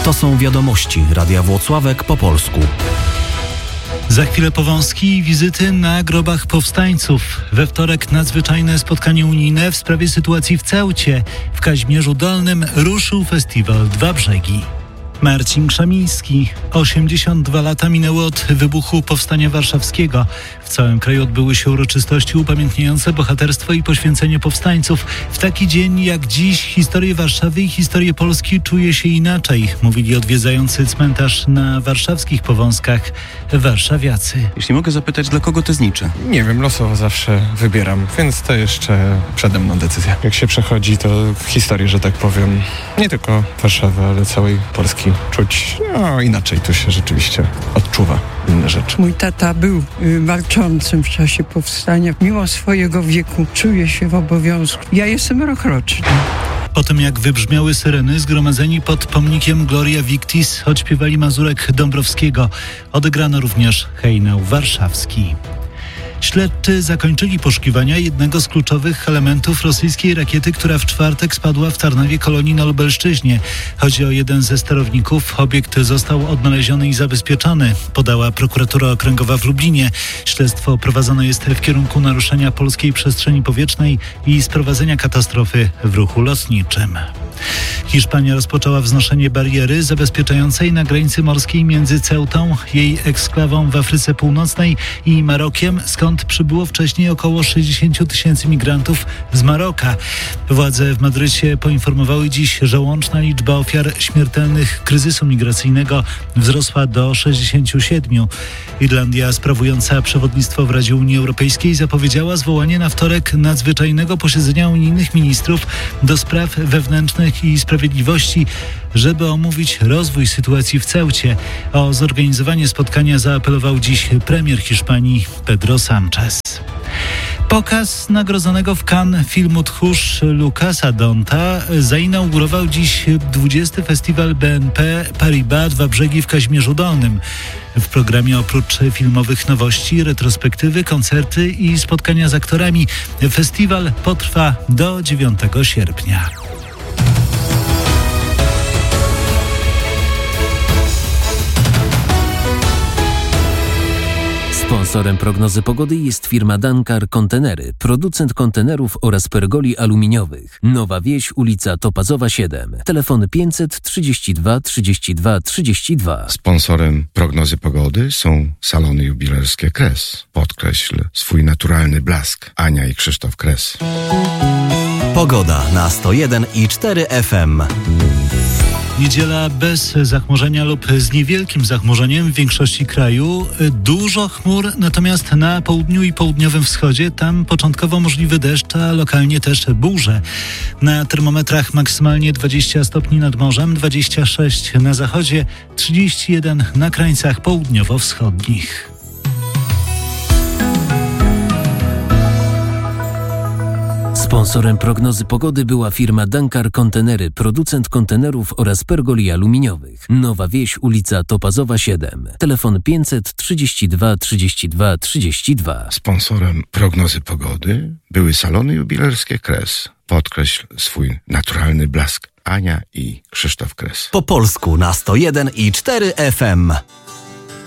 To są wiadomości Radia Włocławek po polsku. Za chwilę Powązki i wizyty na grobach powstańców. We wtorek nadzwyczajne spotkanie unijne w sprawie sytuacji w Ceucie. W Kazimierzu Dolnym ruszył festiwal Dwa Brzegi. Marcin Krzemiński. 82 lata minęły od wybuchu Powstania Warszawskiego. W całym kraju odbyły się uroczystości upamiętniające bohaterstwo i poświęcenie powstańców. W taki dzień jak dziś historię Warszawy i historię Polski czuje się inaczej, mówili odwiedzający cmentarz na warszawskich Powązkach warszawiacy. Jeśli mogę zapytać, dla kogo to znicze? Nie wiem, losowo zawsze wybieram, więc to jeszcze przede mną decyzja. Jak się przechodzi, to historię, że tak powiem, nie tylko Warszawy, ale całej Polski czuć, inaczej tu się rzeczywiście odczuwa inne rzeczy. Mój tata był walczącym w czasie powstania. Mimo swojego wieku czuje się w obowiązku. Ja jestem rokroczny. Po tym jak wybrzmiały syreny, zgromadzeni pod pomnikiem Gloria Victis odśpiewali Mazurek Dąbrowskiego. Odegrano również hejnał warszawski. Śledczy zakończyli poszukiwania jednego z kluczowych elementów rosyjskiej rakiety, która w czwartek spadła w Tarnowie Kolonii na Lubelszczyźnie. Chodzi o jeden ze sterowników. Obiekt został odnaleziony i zabezpieczony, podała prokuratura okręgowa w Lublinie. Śledztwo prowadzone jest w kierunku naruszenia polskiej przestrzeni powietrznej i sprowadzenia katastrofy w ruchu lotniczym. Hiszpania rozpoczęła wznoszenie bariery zabezpieczającej na granicy morskiej między Ceutą, jej eksklawą w Afryce Północnej i Marokiem, skąd przybyło wcześniej około 60 tysięcy migrantów z Maroka. Władze w Madrycie poinformowały dziś, że łączna liczba ofiar śmiertelnych kryzysu migracyjnego wzrosła do 67. Irlandia, sprawująca przewodnictwo w Radzie Unii Europejskiej, zapowiedziała zwołanie na wtorek nadzwyczajnego posiedzenia unijnych ministrów do spraw wewnętrznych i sprawiedliwości, żeby omówić rozwój sytuacji w Ceucie. O zorganizowanie spotkania zaapelował dziś premier Hiszpanii Pedro Sánchez. Pokaz nagrodzonego w Cannes filmu Tchórz Lucasa Donta zainaugurował dziś 20. Festiwal BNP Paribas Dwa Brzegi w Kazimierzu Dolnym. W programie oprócz filmowych nowości, retrospektywy, koncerty i spotkania z aktorami festiwal potrwa do 9 sierpnia. Sponsorem prognozy pogody jest firma Dankar Kontenery, producent kontenerów oraz pergoli aluminiowych. Nowa Wieś, ulica Topazowa 7. Telefon 532 32 32. Sponsorem prognozy pogody są salony jubilerskie Kres. Podkreśl swój naturalny blask. Ania i Krzysztof Kres. Pogoda na 101,4 FM. Niedziela bez zachmurzenia lub z niewielkim zachmurzeniem w większości kraju. Dużo chmur, natomiast na południu i południowym wschodzie tam początkowo możliwy deszcz, a lokalnie też burze. Na termometrach maksymalnie 20 stopni nad morzem, 26 na zachodzie, 31 na krańcach południowo-wschodnich. Sponsorem prognozy pogody była firma Dankar Kontenery, producent kontenerów oraz pergoli aluminiowych. Nowa Wieś, ulica Topazowa 7. Telefon 532 32 32. Sponsorem prognozy pogody były salony jubilerskie Kres. Podkreśl swój naturalny blask. Ania i Krzysztof Kres. Po polsku na 101,4 FM.